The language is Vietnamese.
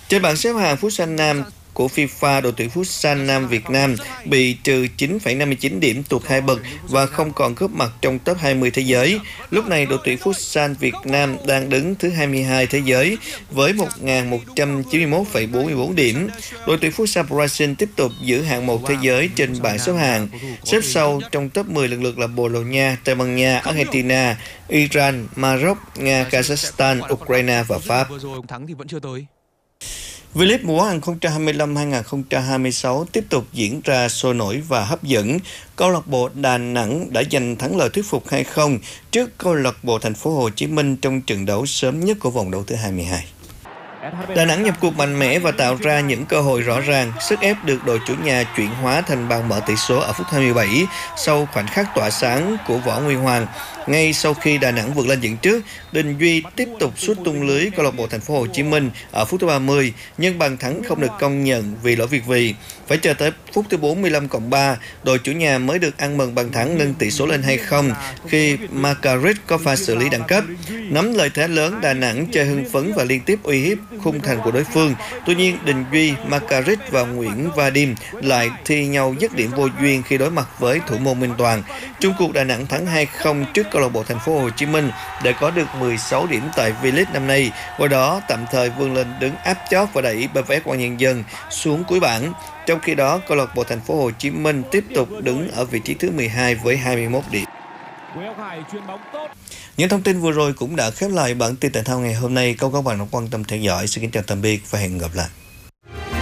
Trên bảng xếp hạng Futsal Nam của FIFA, đội tuyển Futsal Nam Việt Nam bị trừ 9,59 điểm, tụt 2 bậc và không còn góp mặt trong top 20 thế giới. Lúc này, đội tuyển Futsal Việt Nam đang đứng thứ 22 thế giới với 1.191,44 điểm. Đội tuyển Futsal Brazil tiếp tục giữ hạng 1 thế giới trên bảng xếp hạng. Xếp sau trong top 10 lần lượt là Bồ Đào Nha, Tây Ban Nha, Argentina, Iran, Maroc, Nga, Kazakhstan, Ukraine và Pháp. V-League mùa 2025-2026 tiếp tục diễn ra sôi nổi và hấp dẫn. Câu lạc bộ Đà Nẵng đã giành thắng lợi thuyết phục 2-0 trước câu lạc bộ Thành phố Hồ Chí Minh trong trận đấu sớm nhất của vòng đấu thứ 22. Đà Nẵng nhập cuộc mạnh mẽ và tạo ra những cơ hội rõ ràng, sức ép được đội chủ nhà chuyển hóa thành bàn mở tỷ số ở phút 27 sau khoảnh khắc tỏa sáng của Võ Nguyên Hoàng. Ngay sau khi Đà Nẵng vượt lên dẫn trước, Đình Duy tiếp tục sút tung lưới câu lạc bộ Thành phố Hồ Chí Minh ở phút thứ 30, nhưng bàn thắng không được công nhận vì lỗi việt vị. Phải chờ tới phút thứ 45+3, đội chủ nhà mới được ăn mừng bàn thắng nâng tỷ số lên 2-0 khi Margaret có pha xử lý đẳng cấp. Nắm lợi thế lớn, Đà Nẵng chơi hưng phấn và liên tiếp uy hiếp khung thành của đối phương. Tuy nhiên, Đình Duy, Margaret và Nguyễn Vadim lại thi nhau dứt điểm vô duyên khi đối mặt với thủ môn Minh Toàn. Chung cuộc, Đà Nẵng thắng 2-0 trước câu lạc bộ Thành phố Hồ Chí Minh để có được 16 điểm tại V-League năm nay, qua đó tạm thời vươn lên đứng áp chót và đẩy BVF Công an Nhân dân xuống cuối bảng. Trong khi đó, câu lạc bộ Thành phố Hồ Chí Minh tiếp tục đứng ở vị trí thứ 12 với 21 điểm. Những thông tin vừa rồi cũng đã khép lại bản tin thể thao ngày hôm nay. Các bạn đã quan tâm theo dõi. Xin kính chào tạm biệt và hẹn gặp lại.